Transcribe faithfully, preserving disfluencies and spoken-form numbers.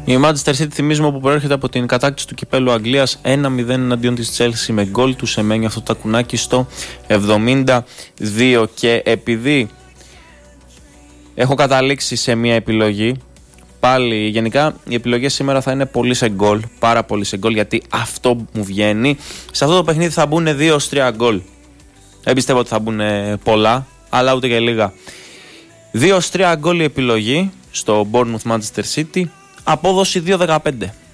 Η Manchester City, θυμίζουμε, που προέρχεται από την κατάκτηση του κυπέλου Αγγλίας ένα μηδέν εναντίον της Chelsea με γκολ του Σεμένιο, αυτό το τακουνάκι στο εβδομήντα δύο. Και επειδή έχω καταλήξει σε μια επιλογή, πάλι γενικά οι επιλογές σήμερα θα είναι πολύ σε γκολ, πάρα πολύ σε γκολ, γιατί αυτό μου βγαίνει. Σε αυτό το παιχνίδι θα μπουν δύο έως τρία γκολ. Δεν πιστεύω ότι θα μπουν πολλά, αλλά ούτε και λίγα. δύο έως τρία γκολ η επιλογή στο Bournemouth Manchester City, απόδοση δύο δεκαπέντε.